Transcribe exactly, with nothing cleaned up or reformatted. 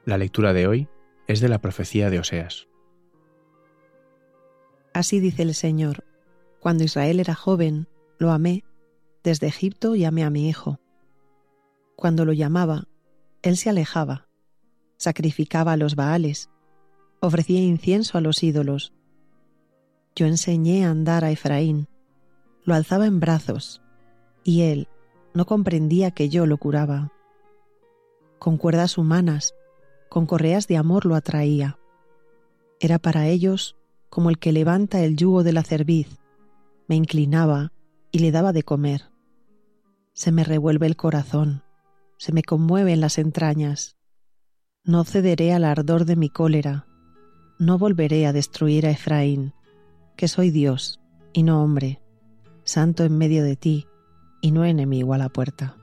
La lectura de hoy es de la profecía de Oseas. Así dice el Señor: cuando Israel era joven, lo amé, desde Egipto llamé a mi hijo. Cuando lo llamaba, él se alejaba, sacrificaba a los Baales, ofrecía incienso a los ídolos. Yo enseñé a andar a Efraín, lo alzaba en brazos, y él no comprendía que yo lo curaba. Con cuerdas humanas, con correas de amor lo atraía. Era para ellos como el que levanta el yugo de la cerviz, me inclinaba y le daba de comer. Se me revuelve el corazón, se me conmueven las entrañas. No cederé al ardor de mi cólera, no volveré a destruir a Efraín, que soy Dios y no hombre, santo en medio de ti y no enemigo a la puerta.